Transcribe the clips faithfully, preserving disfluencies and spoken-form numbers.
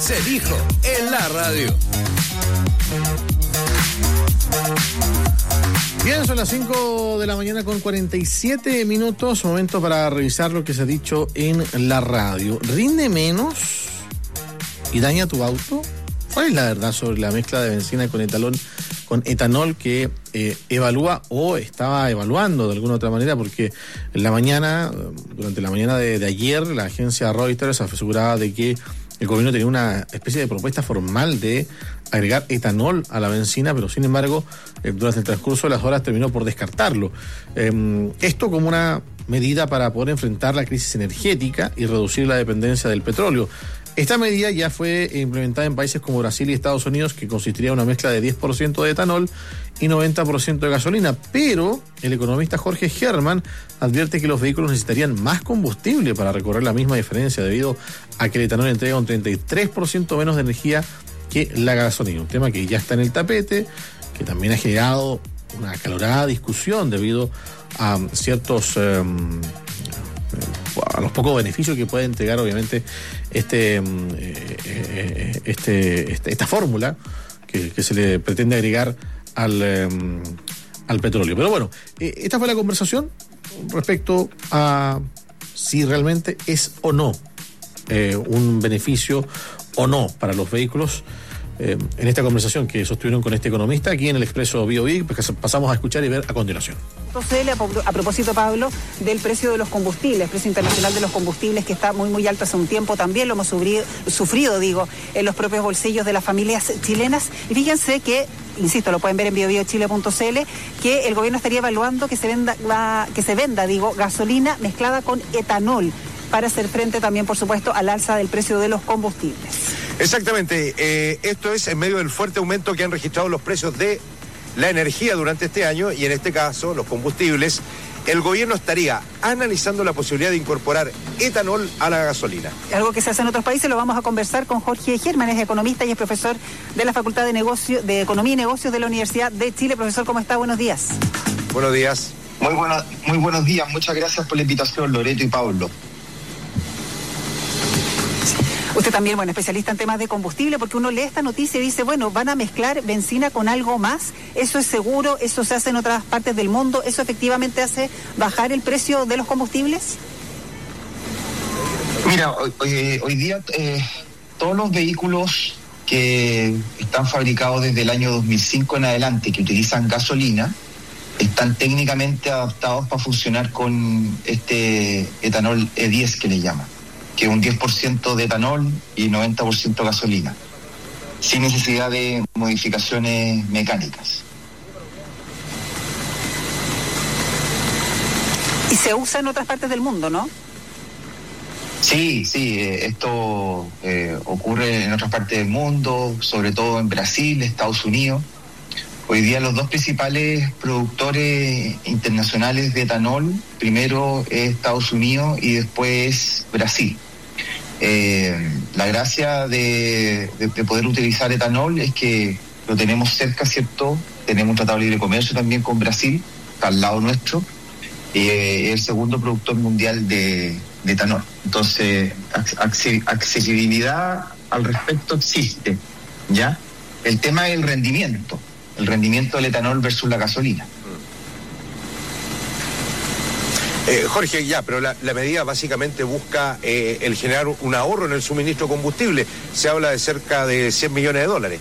se dijo en la radio. Bien, son las cinco de la mañana con cuarenta y siete minutos. Momento para revisar lo que se ha dicho en la radio. ¿Rinde menos y daña tu auto? ¿Cuál es la verdad sobre la mezcla de benzina con etanol, con etanol que eh, evalúa o estaba evaluando de alguna otra manera? Porque en la mañana, durante la mañana de, de ayer, la agencia Reuters aseguraba de que el gobierno tenía una especie de propuesta formal de agregar etanol a la benzina, pero sin embargo, eh, durante el transcurso de las horas terminó por descartarlo. Eh, esto como una medida para poder enfrentar la crisis energética y reducir la dependencia del petróleo. Esta medida ya fue implementada en países como Brasil y Estados Unidos, que consistiría en una mezcla de diez por ciento de etanol y noventa por ciento de gasolina, pero el economista Jorge Herrmann advierte que los vehículos necesitarían más combustible para recorrer la misma diferencia, debido a que el etanol entrega un treinta y tres por ciento menos de energía que la gasolina, un tema que ya está en el tapete, que también ha generado una acalorada discusión debido a ciertos... Eh, a los pocos beneficios que puede entregar obviamente este, eh, este, este esta fórmula que, que se le pretende agregar al, eh, al petróleo. Pero bueno, eh, esta fue la conversación respecto a si realmente es o no eh, un beneficio o no para los vehículos. Eh, en esta conversación que sostuvieron con este economista aquí en el Expreso Bio Big, pues pasamos a escuchar y ver a continuación. A propósito, Pablo, del precio de los combustibles, precio internacional de los combustibles, que está muy muy alto hace un tiempo, también lo hemos sufrido, sufrido digo, en los propios bolsillos de las familias chilenas. Y fíjense que, insisto, lo pueden ver en bio bio chile punto c l, que el gobierno estaría evaluando que se venda, la, que se venda, digo, gasolina mezclada con etanol, para hacer frente también, por supuesto, al alza del precio de los combustibles. Exactamente, eh, esto es en medio del fuerte aumento que han registrado los precios de la energía durante este año, y en este caso, los combustibles. El gobierno estaría analizando la posibilidad de incorporar etanol a la gasolina. Algo que se hace en otros países. Lo vamos a conversar con Jorge Herrmann, es economista y es profesor de la Facultad de Negocio, de Economía y Negocios de la Universidad de Chile. Profesor, ¿cómo está? Buenos días. Buenos días. Muy, bueno, muy buenos días, muchas gracias por la invitación, Loreto y Pablo. Usted también, bueno, especialista en temas de combustible, porque uno lee esta noticia y dice, bueno, van a mezclar benzina con algo más, eso es seguro, eso se hace en otras partes del mundo, eso efectivamente hace bajar el precio de los combustibles. Mira, hoy, hoy, hoy día eh, todos los vehículos que están fabricados desde el año dos mil cinco en adelante, que utilizan gasolina, están técnicamente adaptados para funcionar con este etanol E diez que le llaman, que es un diez por ciento de etanol y noventa por ciento gasolina, sin necesidad de modificaciones mecánicas. Y se usa en otras partes del mundo, ¿no? Sí, sí, eh, esto eh, ocurre en otras partes del mundo, sobre todo en Brasil, Estados Unidos. Hoy día los dos principales productores internacionales de etanol, primero es Estados Unidos y después Brasil. Eh, la gracia de, de, de poder utilizar etanol es que lo tenemos cerca, ¿cierto? Tenemos un tratado de libre comercio también con Brasil, está al lado nuestro, y eh, es el segundo productor mundial de, de etanol. Entonces, acce- accesibilidad al respecto existe, ¿ya? El tema es el rendimiento. El rendimiento del etanol versus la gasolina. Eh, Jorge, ya, pero la, la medida básicamente busca eh, el generar un ahorro en el suministro de combustible. Se habla de cerca de cien millones de dólares.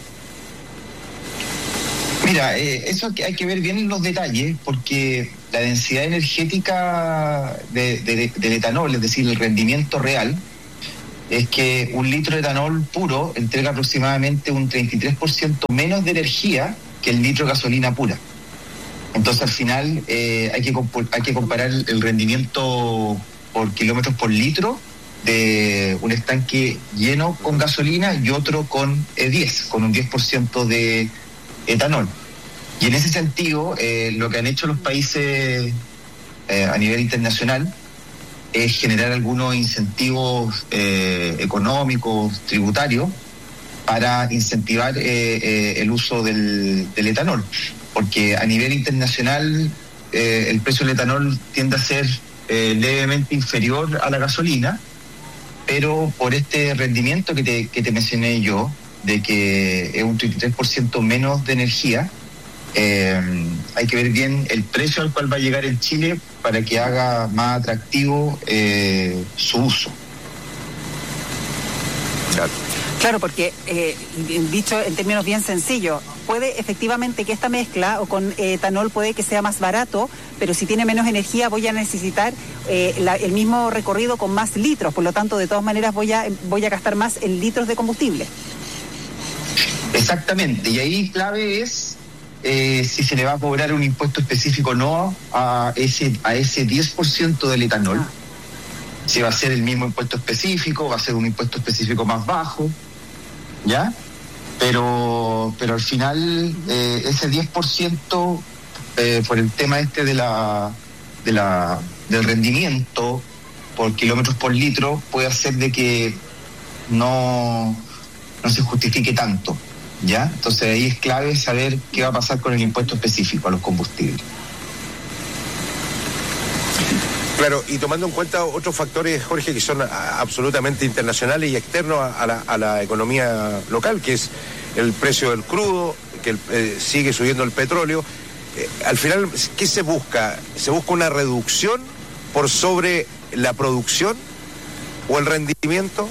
Mira, eh, eso hay que ver bien en los detalles, porque la densidad energética de, de, del etanol, es decir, el rendimiento real, es que un litro de etanol puro entrega aproximadamente un treinta y tres por ciento menos de energía que el litro de gasolina pura. Entonces al final eh, hay que comp- hay que comparar el rendimiento por kilómetros por litro de un estanque lleno con gasolina y otro con E diez, con un diez por ciento de etanol. Y en ese sentido, eh, lo que han hecho los países eh, a nivel internacional es generar algunos incentivos eh, económicos, tributarios, para incentivar eh, eh, el uso del, del etanol, porque a nivel internacional eh, el precio del etanol tiende a ser eh, levemente inferior a la gasolina, pero por este rendimiento que te, que te mencioné yo, de que es un treinta y tres por ciento menos de energía, eh, hay que ver bien el precio al cual va a llegar en Chile para que haga más atractivo eh, su uso. Claro. Claro, porque eh, dicho en términos bien sencillos, puede efectivamente que esta mezcla o con eh, etanol puede que sea más barato, pero si tiene menos energía voy a necesitar eh, la, el mismo recorrido con más litros, por lo tanto de todas maneras voy a voy a gastar más en litros de combustible. Exactamente, y ahí clave es eh, si se le va a cobrar un impuesto específico o no a ese a ese diez por ciento del etanol. Ah. Si va a ser el mismo impuesto específico, va a ser un impuesto específico más bajo, ¿ya? Pero pero al final eh, ese diez por ciento eh, por el tema este de la de la del rendimiento por kilómetros por litro puede hacer de que no no se justifique tanto, ¿ya? Entonces ahí es clave saber qué va a pasar con el impuesto específico a los combustibles. Claro, y tomando en cuenta otros factores, Jorge, que son absolutamente internacionales y externos a la, a la economía local, que es el precio del crudo, que eh, sigue subiendo el petróleo. Eh, al final, ¿qué se busca? ¿Se busca una reducción por sobre la producción o el rendimiento?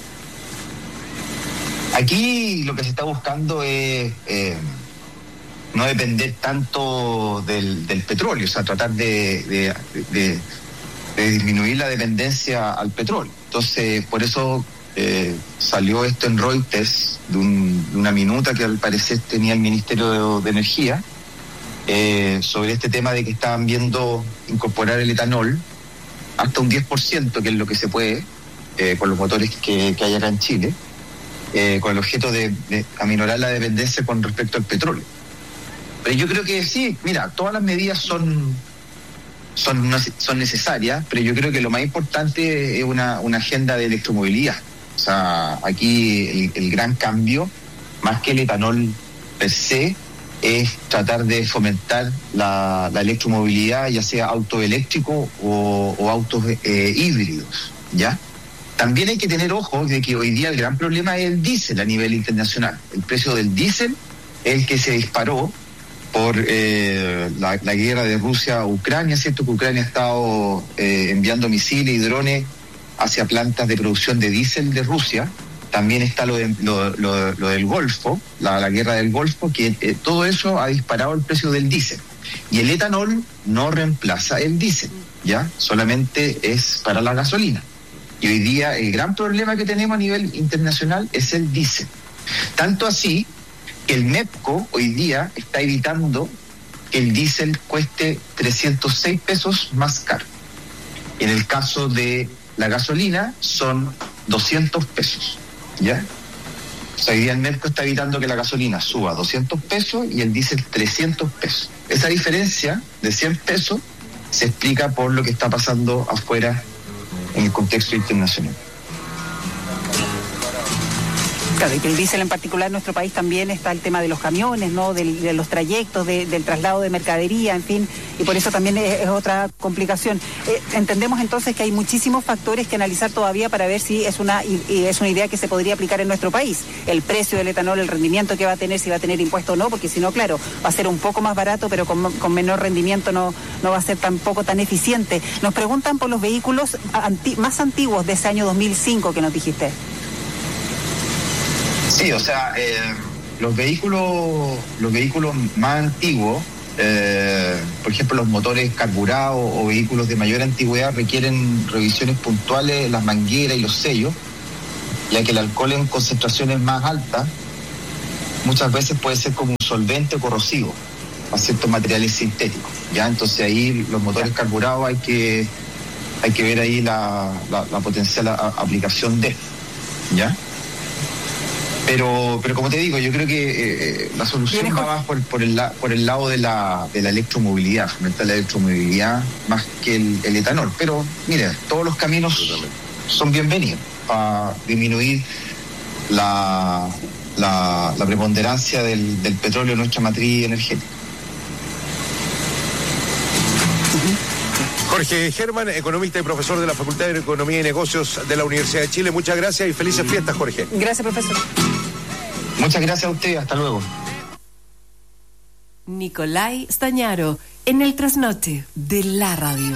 Aquí lo que se está buscando es eh, no depender tanto del, del petróleo, o sea, tratar de... de, de de disminuir la dependencia al petróleo. Entonces, por eso eh, salió esto en Reuters, de, un, de una minuta que al parecer tenía el Ministerio de, de Energía, eh, sobre este tema de que estaban viendo incorporar el etanol hasta un diez por ciento, que es lo que se puede, eh, con los motores que, que hay acá en Chile, eh, con el objeto de, de aminorar la dependencia con respecto al petróleo. Pero yo creo que sí, mira, todas las medidas son... Son, son necesarias, pero yo creo que lo más importante es una, una agenda de electromovilidad. O sea, aquí el, el gran cambio, más que el etanol per se, es tratar de fomentar la, la electromovilidad, ya sea auto eléctrico o, o autos eh, híbridos, ¿ya? También hay que tener ojo de que hoy día el gran problema es el diésel a nivel internacional. El precio del diésel es el que se disparó por eh, la, la guerra de Rusia a Ucrania, ¿cierto? Que Ucrania ha estado eh, enviando misiles y drones hacia plantas de producción de diésel de Rusia. También está lo, de, lo, lo, lo del Golfo, la, la guerra del Golfo, que eh, todo eso ha disparado el precio del diésel. Y el etanol no reemplaza el diésel, ¿ya? Solamente es para la gasolina. Y hoy día el gran problema que tenemos a nivel internacional es el diésel. Tanto así que el MEPCO hoy día está evitando que el diésel cueste trescientos seis pesos más caro. En el caso de la gasolina son doscientos pesos, ¿ya? O sea, hoy día el MEPCO está evitando que la gasolina suba doscientos pesos y el diésel trescientos pesos. Esa diferencia de cien pesos se explica por lo que está pasando afuera en el contexto internacional. Claro, y que el diésel en particular en nuestro país también está el tema de los camiones, ¿no? Del, de los trayectos, de, del traslado de mercadería, en fin, y por eso también es, es otra complicación. Eh, entendemos entonces que hay muchísimos factores que analizar todavía para ver si es una, y, y es una idea que se podría aplicar en nuestro país. El precio del etanol, el rendimiento que va a tener, si va a tener impuesto o no, porque si no, claro, va a ser un poco más barato, pero con, con menor rendimiento no, no va a ser tampoco tan eficiente. Nos preguntan por los vehículos anti, más antiguos de ese año dos mil cinco que nos dijiste. Sí, o sea, eh, los vehículos los vehículos más antiguos, eh, por ejemplo los motores carburados o vehículos de mayor antigüedad requieren revisiones puntuales, las mangueras y los sellos, ya que el alcohol en concentraciones más altas muchas veces puede ser como un solvente corrosivo a ciertos materiales sintéticos, ¿ya? Entonces ahí los motores carburados hay que hay que ver ahí la, la, la potencial a, aplicación de, ¿ya? Pero, pero como te digo, yo creo que eh, la solución va más por, por, el, por el lado de la, de la electromovilidad, fomentar la electromovilidad más que el, el etanol. Pero mire, todos los caminos son bienvenidos para disminuir la, la, la preponderancia del, del petróleo en nuestra matriz energética. Jorge. Jorge Germán, economista y profesor de la Facultad de Economía y Negocios de la Universidad de Chile. Muchas gracias y felices fiestas, Jorge. Gracias, profesor. Muchas gracias a usted, hasta luego. Nicolai Stañaro, en el trasnoche de la radio.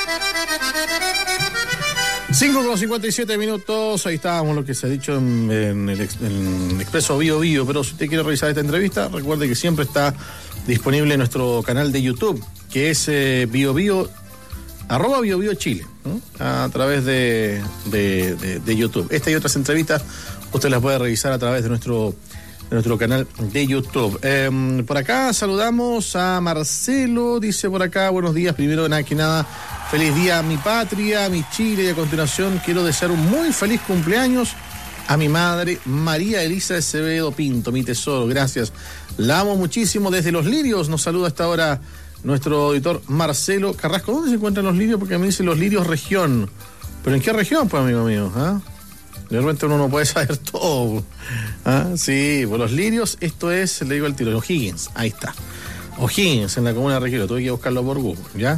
cinco con cincuenta y siete minutos, ahí estábamos lo que se ha dicho en, en el, en el Expreso Bio Bio, pero si usted quiere revisar esta entrevista, recuerde que siempre está disponible en nuestro canal de YouTube, que es eh, Bio Bio, arroba Bio Bio Chile, ¿no? A través de, de, de, de YouTube. Esta y otras entrevistas usted las puede revisar a través de nuestro, de nuestro canal de YouTube. Eh, por acá saludamos a Marcelo, dice por acá, buenos días, primero nada que nada, feliz día a mi patria, a mi Chile, y a continuación quiero desear un muy feliz cumpleaños a mi madre, María Elisa Acevedo Pinto, mi tesoro, gracias. La amo muchísimo. Desde Los Lirios nos saluda hasta ahora nuestro auditor Marcelo Carrasco. ¿Dónde se encuentran Los Lirios? Porque a mí dice Los Lirios región. ¿Pero en qué región, pues, amigo mío? ¿Ah? De repente uno no puede saber todo. ¿Ah? Sí, pues Los Lirios, esto es, le digo al tiro, O'Higgins, ahí está. O'Higgins, en la comuna de Regilo, tuve que buscarlo por Google, ¿ya?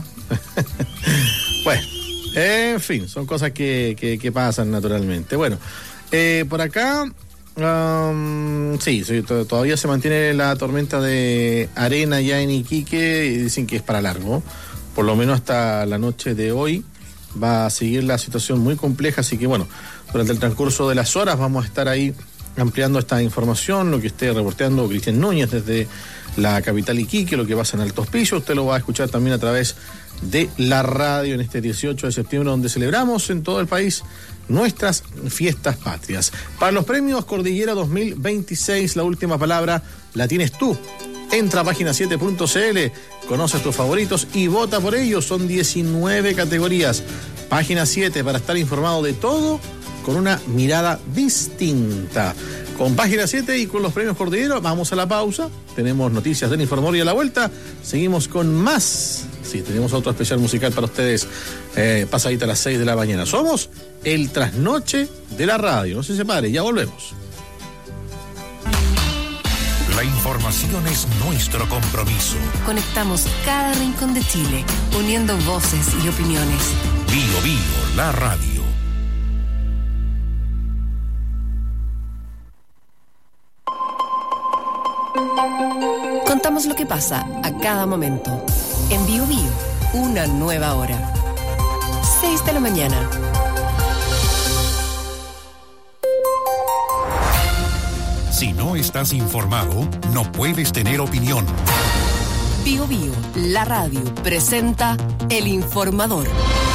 Bueno, en fin, son cosas que, que, que pasan naturalmente. Bueno, eh, por acá, um, sí, sí, to- todavía se mantiene la tormenta de arena ya en Iquique y dicen que es para largo, por lo menos hasta la noche de hoy. Va a seguir la situación muy compleja, así que bueno, durante el transcurso de las horas vamos a estar ahí ampliando esta información, lo que esté reporteando Cristian Núñez desde la capital Iquique, lo que pasa en Alto Hospicio. Usted lo va a escuchar también a través de la radio en este dieciocho de septiembre, donde celebramos en todo el país nuestras fiestas patrias. Para los premios Cordillera dos mil veintiséis, la última palabra la tienes tú. Entra a página siete punto c l, conoce a tus favoritos y vota por ellos. Son diecinueve categorías. Página siete para estar informado de todo con una mirada distinta. Con Página siete y con los premios Cordillera vamos a la pausa. Tenemos noticias del Informóvil y a la vuelta seguimos con más. Sí, tenemos otro especial musical para ustedes eh, pasadita a las seis de la mañana. Somos el trasnoche de la radio. No se separe, ya volvemos. La información es nuestro compromiso. Conectamos cada rincón de Chile, uniendo voces y opiniones. Bio Bio, la radio. Contamos lo que pasa a cada momento. En Bio Bio, una nueva hora. seis de la mañana. Si no estás informado, no puedes tener opinión. Bio Bio, la radio, presenta El Informador.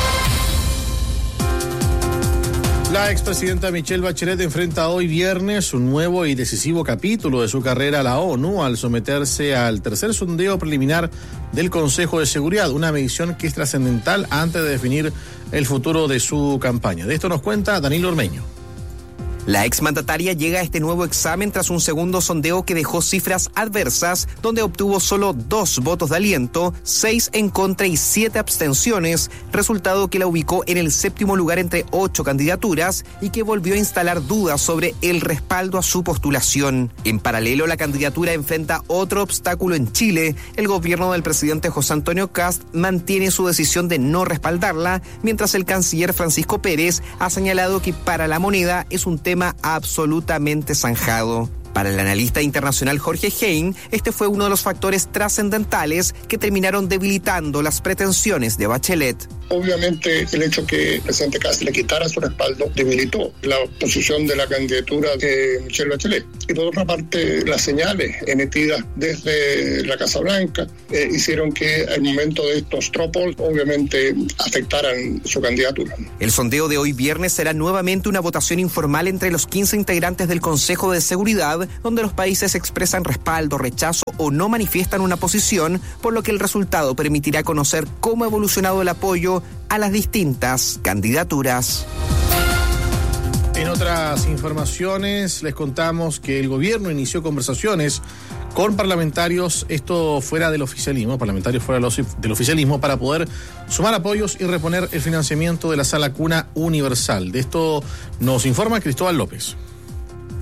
La expresidenta Michelle Bachelet enfrenta hoy viernes un nuevo y decisivo capítulo de su carrera a la ONU al someterse al tercer sondeo preliminar del Consejo de Seguridad, una medición que es trascendental antes de definir el futuro de su campaña. De esto nos cuenta Danilo Ormeño. La exmandataria llega a este nuevo examen tras un segundo sondeo que dejó cifras adversas, donde obtuvo solo dos votos de aliento, seis en contra y siete abstenciones, resultado que la ubicó en el séptimo lugar entre ocho candidaturas y que volvió a instalar dudas sobre el respaldo a su postulación. En paralelo, la candidatura enfrenta otro obstáculo en Chile. El gobierno del presidente José Antonio Kast mantiene su decisión de no respaldarla, mientras el canciller Francisco Pérez ha señalado que para la moneda es un tema absolutamente zanjado. Para el analista internacional Jorge Hein, este fue uno de los factores trascendentales que terminaron debilitando las pretensiones de Bachelet. Obviamente el hecho que el presidente Kast le quitara su respaldo debilitó la posición de la candidatura de Michelle Bachelet. Y por otra parte, las señales emitidas desde la Casa Blanca eh, hicieron que al momento de estos tropos obviamente afectaran su candidatura. El sondeo de hoy viernes será nuevamente una votación informal entre los quince integrantes del Consejo de Seguridad, donde los países expresan respaldo, rechazo o no manifiestan una posición, por lo que el resultado permitirá conocer cómo ha evolucionado el apoyo a las distintas candidaturas. En otras informaciones les contamos que el gobierno inició conversaciones con parlamentarios, esto fuera del oficialismo, parlamentarios fuera del oficialismo, para poder sumar apoyos y reponer el financiamiento de la Sala Cuna Universal. De esto nos informa Cristóbal López.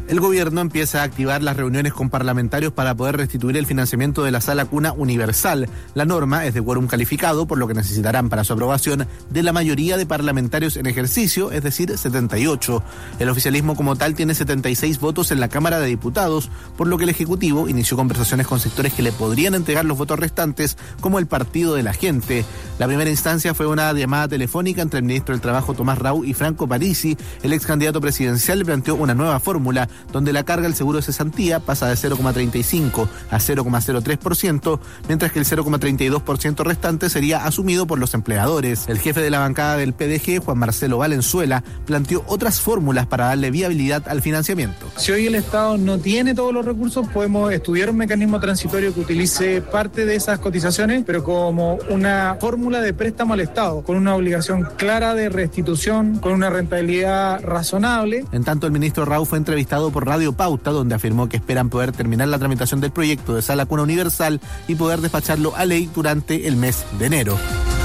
El gobierno empieza a activar las reuniones con parlamentarios para poder restituir el financiamiento de la Sala Cuna Universal. La norma es de quórum calificado, por lo que necesitarán para su aprobación de la mayoría de parlamentarios en ejercicio, es decir, setenta y ocho. El oficialismo como tal tiene setenta y seis votos en la Cámara de Diputados, por lo que el Ejecutivo inició conversaciones con sectores que le podrían entregar los votos restantes, como el Partido de la Gente. La primera instancia fue una llamada telefónica entre el ministro del Trabajo Tomás Rau y Franco Parisi. El ex candidato presidencial planteó una nueva fórmula donde la carga del seguro de cesantía pasa de cero coma treinta y cinco a cero coma cero tres por ciento, mientras que el cero coma treinta y dos por ciento restante sería asumido por los empleadores. El jefe de la bancada del P D G, Juan Marcelo Valenzuela, planteó otras fórmulas para darle viabilidad al financiamiento. Si hoy el Estado no tiene todos los recursos, podemos estudiar un mecanismo transitorio que utilice parte de esas cotizaciones, pero como una fórmula de préstamo al Estado, con una obligación clara de restitución, con una rentabilidad razonable. En tanto, el ministro Rau fue entrevistado por Radio Pauta, donde afirmó que esperan poder terminar la tramitación del proyecto de Sala Cuna Universal y poder despacharlo a ley durante el mes de enero.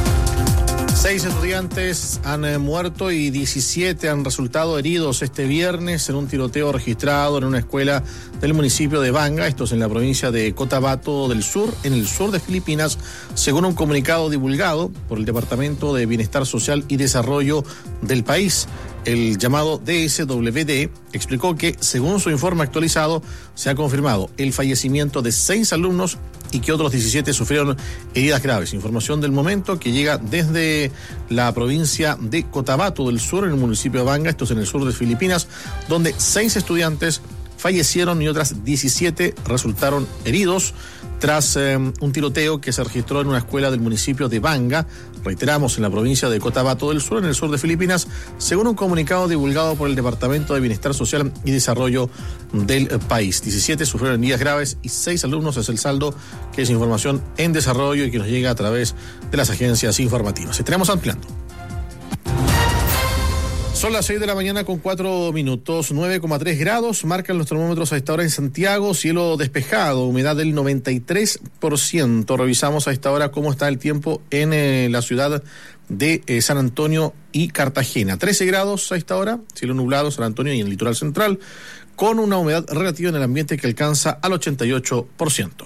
Seis estudiantes han eh, muerto y diecisiete han resultado heridos este viernes en un tiroteo registrado en una escuela del municipio de Banga, esto es en la provincia de Cotabato del Sur, en el sur de Filipinas, según un comunicado divulgado por el Departamento de Bienestar Social y Desarrollo del país. El llamado D S W D explicó que, según su informe actualizado, se ha confirmado el fallecimiento de seis alumnos y que otros diecisiete sufrieron heridas graves. Información del momento que llega desde la provincia de Cotabato del Sur, en el municipio de Banga, esto es en el sur de Filipinas, donde seis estudiantes fallecieron y otras diecisiete resultaron heridos tras eh, un tiroteo que se registró en una escuela del municipio de Banga, reiteramos, en la provincia de Cotabato del Sur, en el sur de Filipinas, según un comunicado divulgado por el Departamento de Bienestar Social y Desarrollo del país. diecisiete sufrieron heridas graves y seis alumnos es el saldo, que es información en desarrollo y que nos llega a través de las agencias informativas. Estaremos ampliando. Son las seis de la mañana con cuatro minutos, nueve coma tres grados, marcan los termómetros a esta hora en Santiago, cielo despejado, humedad del noventa y tres por ciento. Revisamos a esta hora cómo está el tiempo en eh, la ciudad de eh, San Antonio y Cartagena. trece grados a esta hora, cielo nublado en San Antonio y en el litoral central, con una humedad relativa en el ambiente que alcanza al ochenta y ocho por ciento.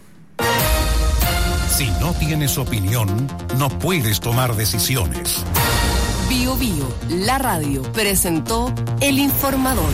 Si no tienes opinión, no puedes tomar decisiones. Bio Bio, la radio, presentó El Informador.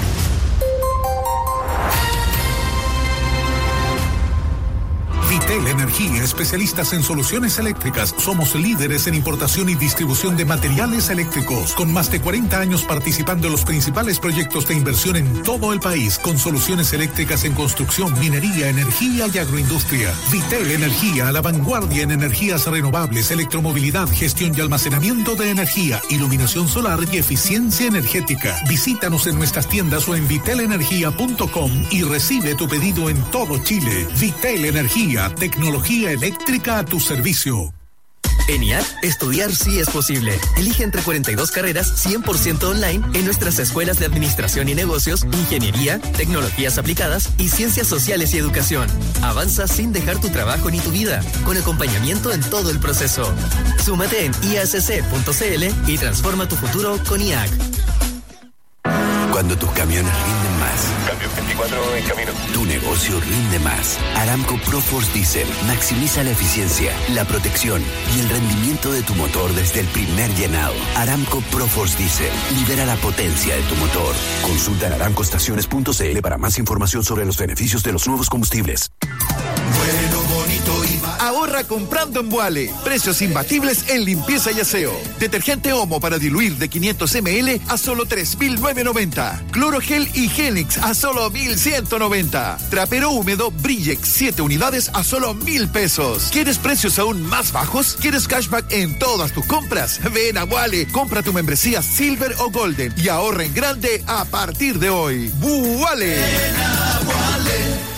Vitel Energía, especialistas en soluciones eléctricas. Somos líderes en importación y distribución de materiales eléctricos, con más de cuarenta años participando en los principales proyectos de inversión en todo el país, con soluciones eléctricas en construcción, minería, energía y agroindustria. Vitel Energía, a la vanguardia en energías renovables, electromovilidad, gestión y almacenamiento de energía, iluminación solar y eficiencia energética. Visítanos en nuestras tiendas o en vitel energía punto com y recibe tu pedido en todo Chile. Vitel Energía, tecnología eléctrica a tu servicio. En I A C, estudiar sí es posible. Elige entre cuarenta y dos carreras cien por ciento online en nuestras escuelas de Administración y Negocios, Ingeniería, Tecnologías Aplicadas y Ciencias Sociales y Educación. Avanza sin dejar tu trabajo ni tu vida, con acompañamiento en todo el proceso. Súmate en i a c c punto c l y transforma tu futuro con I A C. Cuando tus camiones rinden más. Cambio veinticuatro en camino. Tu negocio rinde más. Aramco ProForce Diesel maximiza la eficiencia, la protección y el rendimiento de tu motor desde el primer llenado. Aramco ProForce Diesel libera la potencia de tu motor. Consulta en aramco estaciones punto c l para más información sobre los beneficios de los nuevos combustibles. Bueno, bonito y barato. Ahorra comprando en Vuale. Precios imbatibles en limpieza y aseo. Detergente Omo para diluir de quinientos mililitros a solo tres mil novecientos noventa. Clorogel y Genix a solo mil ciento noventa. Trapero húmedo Brillex siete unidades a solo mil pesos. ¿Quieres precios aún más bajos? ¿Quieres cashback en todas tus compras? Ven a Vuale, compra tu membresía Silver o Golden y ahorra en grande a partir de hoy. ¡Vuale! Ven a Vuale.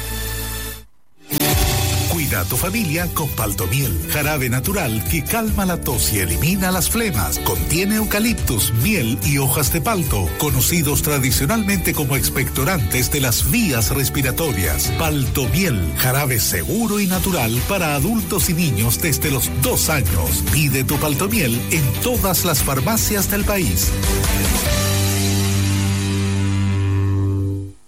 Cuida a tu familia con Paltomiel, jarabe natural que calma la tos y elimina las flemas. Contiene eucaliptus, miel y hojas de palto, conocidos tradicionalmente como expectorantes de las vías respiratorias. Paltomiel, jarabe seguro y natural para adultos y niños desde los dos años. Pide tu Paltomiel en todas las farmacias del país.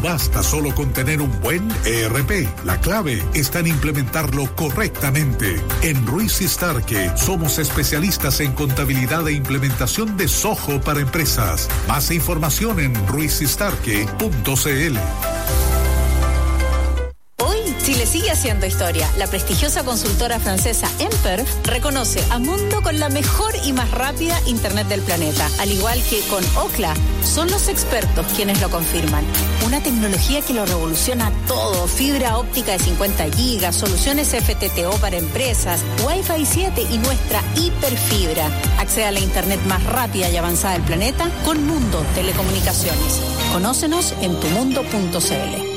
basta solo con tener un buen E R P. La clave está en implementarlo correctamente. En Ruiz y Starke somos especialistas en contabilidad e implementación de Soho para empresas. Más información en ruiz y starke punto c l. Chile sigue haciendo historia. La prestigiosa consultora francesa Emperf reconoce a Mundo con la mejor y más rápida Internet del planeta. Al igual que con Ookla, son los expertos quienes lo confirman. Una tecnología que lo revoluciona todo. Fibra óptica de cincuenta gigas, soluciones F T T O para empresas, Wi-Fi siete y nuestra hiperfibra. Accede a la Internet más rápida y avanzada del planeta con Mundo Telecomunicaciones. Conócenos en tu mundo punto c l.